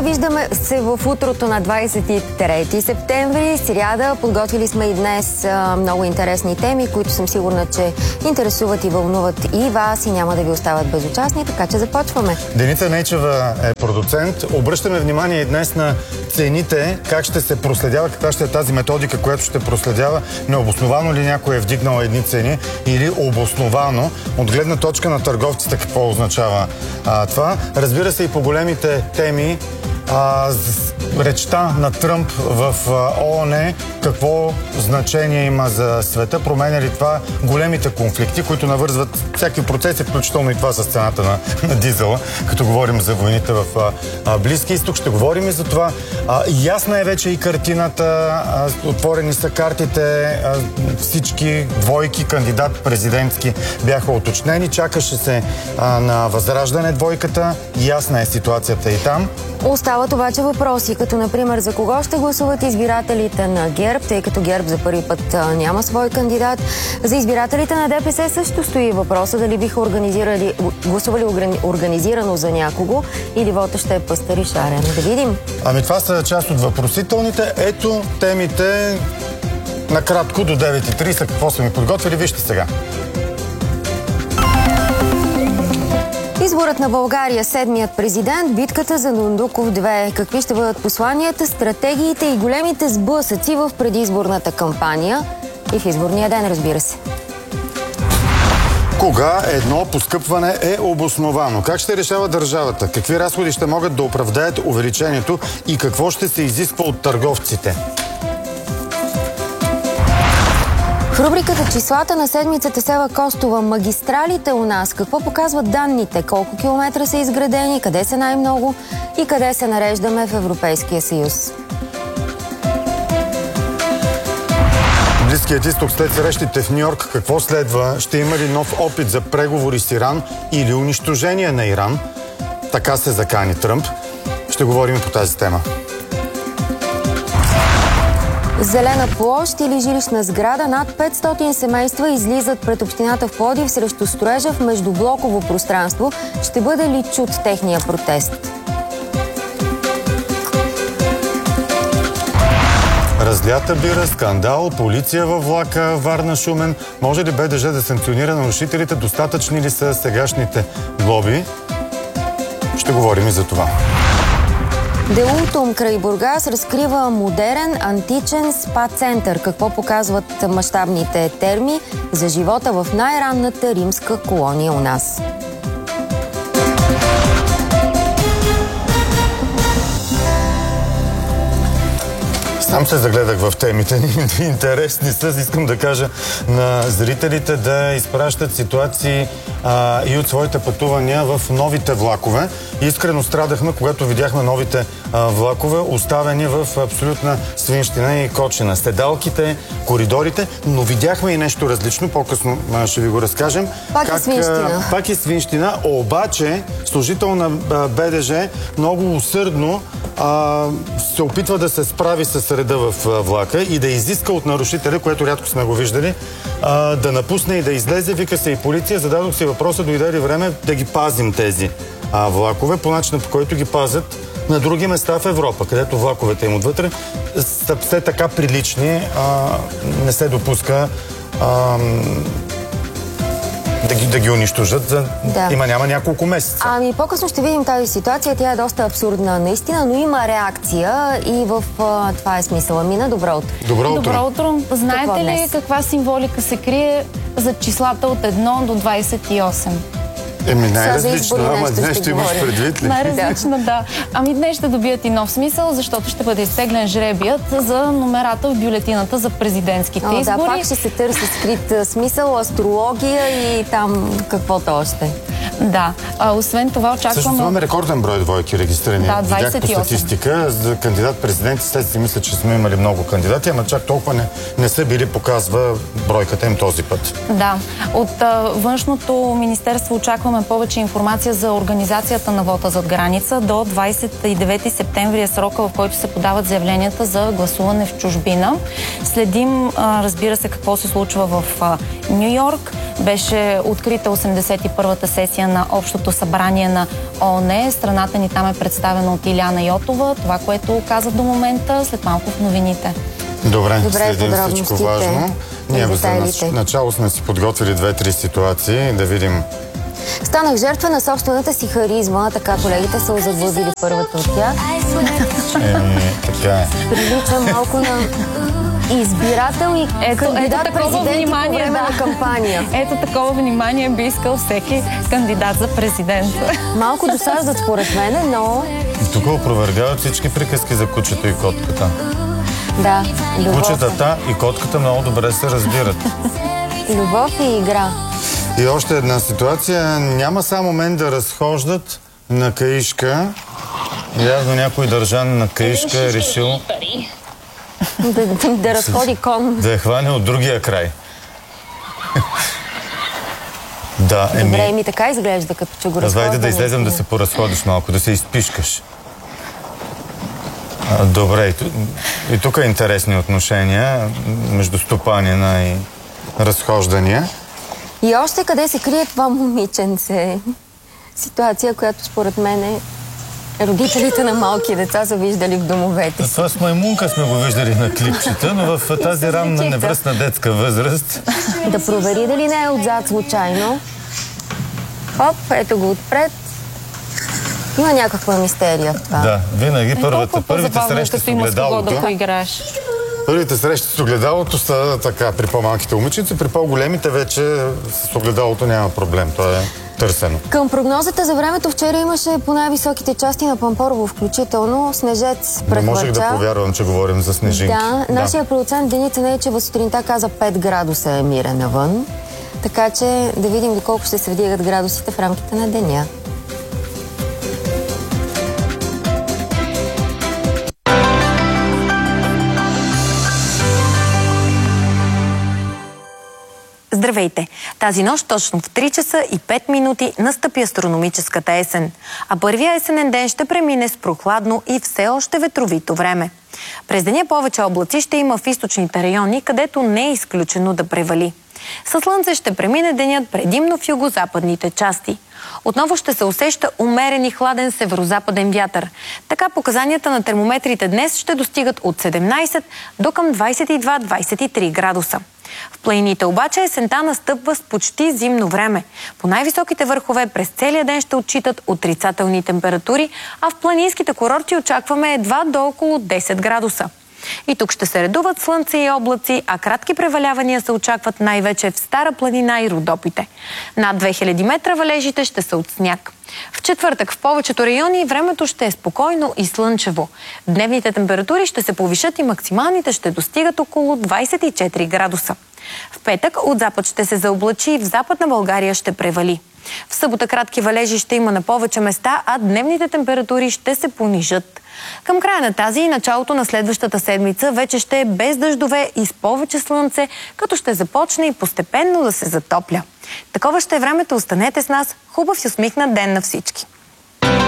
виждаме се в утрото на 23 септември, сряда. Подготвили сме и днес много интересни теми, които съм сигурна, че интересуват и вълнуват и вас и няма да ви остават безучастни, така че започваме. Деница Нейчева е продуцент. Обръщаме внимание и днес на цените, как ще се проследява, каква ще е тази методика, която ще проследява, необосновано ли някой е вдигнал едни цени или обосновано. От гледна точка на търговците какво означава това. Разбира се и по големите теми, речта на Тръмп в ООН, какво значение има за света, променя ли това големите конфликти, които навързват всякакви процеси, включително и това с цената на дизела, като говорим за войните в Близки изток. Ще говорим и за това. Ясна е вече и картината, отворени са картите, всички двойки кандидат президентски бяха уточнени, чакаше се на Възраждане двойката, ясна е ситуацията и там. Остават обаче въпроси, като например за кого ще гласуват избирателите на ГЕРБ, тъй като ГЕРБ за първи път няма свой кандидат. За избирателите на ДПС също стои въпроса дали биха гласували организирано за някого или вота ще е пъстър шарен. Да видим. Ами това са част от въпросителните. Ето темите накратко до 9:30. Какво са ми подготвили? Вижте сега. Изборът на България, седмият президент, битката за Дондуков 2. Какви ще бъдат посланията, стратегиите и големите сблъсъци в предизборната кампания и в изборния ден, разбира се. Кога едно поскъпване е обосновано? Как ще решава държавата? Какви разходи ще могат да оправдаят увеличението и какво ще се изисква от търговците? В рубриката числата на седмицата Сева Костова. Магистралите у нас. Какво показват данните? Колко километра са изградени? Къде са най-много? И къде се нареждаме в Европейския съюз? Близкият изток след срещите в Ню-Йорк. Какво следва? Ще има ли нов опит за преговори с Иран или унищожение на Иран? Така се закани Тръмп. Ще говорим по тази тема. Зелена площ или жилищна сграда. Над 500 семейства излизат пред общината в Пловдив срещу строежа в междублоково пространство. Ще бъде ли чут техния протест? Разлята бира, скандал, полиция във влака, Варна-Шумен. Може ли БДЖ да санкционира нарушителите? Достатъчни ли са сегашните глоби? Ще говорим и за това. Делултум край Бургас разкрива модерен античен спа-център. Какво показват мащабните терми за живота в най-ранната римска колония у нас? Сам се загледах в темите. Интересни са. Искам да кажа на зрителите да изпращат ситуации и от своите пътувания в новите влакове. Искрено страдахме, когато видяхме новите влакове, оставени в абсолютна свинщина и кочина. Седалките, коридорите, но видяхме и нещо различно. По-късно ще ви го разкажем. Пак е свинщина. Пак е свинщина, обаче служител на БДЖ много усърдно се опитва да се справи с реда в влака и да изиска от нарушителя, което рядко сме го виждали, да напусне и да излезе. Вика се и полиция. Зададох си въпроса, дойде ли време да ги пазим тези влакове, по начина по който ги пазят на други места в Европа, където влаковете им отвътре са все така прилични, не се допуска да ги унищожат. Да. Няма няколко месеца. Ами по-късно ще видим тази ситуация. Тя е доста абсурдна наистина, но има реакция и в това е смисъла. Мина, добро утро. Добро утро. Знаете ли каква символика се крие за числата от 1 до 28? Най-различно, ама днес ще имаш предвид ли? Най-различно, да. Ами днес ще добият и нов смисъл, защото ще бъде изтеглен жребият за номерата в бюлетината за президентските избори. Да, пак ще се търси скрит смисъл, астрология и там каквото още. Да. Освен това очакваме... Също имаме рекорден брой двойки регистрирани. Да, 28. Видях по статистика за кандидат-президент. След си мисля, че сме имали много кандидати, ама чак толкова не са били, показва бройката им този път. Да. От Външното министерство очакваме повече информация за организацията на вота зад граница. До 29 септември е срока, в който се подават заявленията за гласуване в чужбина. Следим, разбира се, какво се случва в Ню-Йорк. беше открита 81-та сесия на Общото събрание на ООН. Страната ни там е представена от Илияна Йотова. Това, което каза до момента, след малко в новините. Добре, следим всичко важно. Ние за начало сме си подготвили 2-3 ситуации, да видим. Станах жертва на собствената си харизма, така колегите са озаглавили първата от тях. Така е. Прилича малко на избирател и кандидат-президент по време на кампания. Ето такова внимание би искал всеки кандидат за президент. Малко досаждат според мене, но... Тук опровергават всички приказки за кучето и котката. Да, любов. Кучетата и котката много добре се разбират. Любов и игра. И още една ситуация. Няма само мен да разхождат на каишка. Явно някой държан на каишка е решил... Да разходи кон. Да я хване от другия край. Да, добре, ми така изглежда, като че го разхождаме. Давай да излезем да се поразходиш малко, да се изпишкаш. Добре, и тук е интересни отношения между стопанина и разхождания. И още къде се крие това момиченце. Ситуация, която според мен родителите на малки деца са виждали в домовете си. Това с маймунка сме го виждали на клипчета, но в тази ранна невръстна детска възраст. Да провери дали не е отзад случайно. Хоп, ето го отпред. Има някаква мистерия в това. Да, винаги първите срещи с огледалото. Първите срещи с огледалото са така при по-малките момиченци, при по-големите вече с огледалото няма проблем. То е търсено. Към прогнозата за времето вчера имаше по най-високите части на Пампорово, включително снежец прехвърча. Не можех да повярвам, че говорим за снежинки. Да, нашия продуцент Деница Нейчева сутринта каза 5 градуса е мирен навън. Така че да видим доколко ще се вдигат градусите в рамките на деня. Здравейте! Тази нощ точно в 3 часа и 5 минути настъпи астрономическата есен. А първия есенен ден ще премине с прохладно и все още ветровито време. През деня повече облаци ще има в източните райони, където не е изключено да превали. Със слънце ще премине денят предимно в югозападните части. Отново ще се усеща умерен и хладен северозападен вятър. Така показанията на термометрите днес ще достигат от 17 до към 22-23 градуса. В планините обаче есента настъпва с почти зимно време. По най-високите върхове през целия ден ще отчитат отрицателни температури, а в планинските курорти очакваме едва до около 10 градуса. И тук ще се редуват слънце и облаци, а кратки превалявания се очакват най-вече в Стара планина и Родопите. Над 2000 метра валежите ще са от сняг. В четвъртък в повечето райони времето ще е спокойно и слънчево. Дневните температури ще се повишат и максималните ще достигат около 24 градуса. В петък от запад ще се заоблачи и в Западна България ще превали. В събота кратки валежи ще има на повече места, а дневните температури ще се понижат. Към края на тази и началото на следващата седмица вече ще е без дъждове и с повече слънце, като ще започне и постепенно да се затопля. Такова ще е времето, останете с нас. Хубав и усмихнат ден на всички!